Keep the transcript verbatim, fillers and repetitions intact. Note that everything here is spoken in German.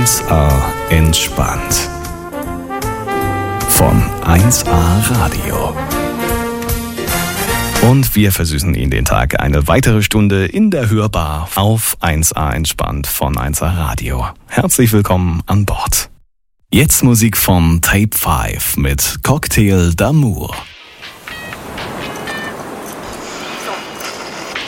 eins A entspannt. Von eins A Radio. Und wir versüßen Ihnen den Tag eine weitere Stunde in der Hörbar auf eins A entspannt von eins A Radio. Herzlich willkommen an Bord. Jetzt Musik von Tape fünf mit Cocktail d'Amour.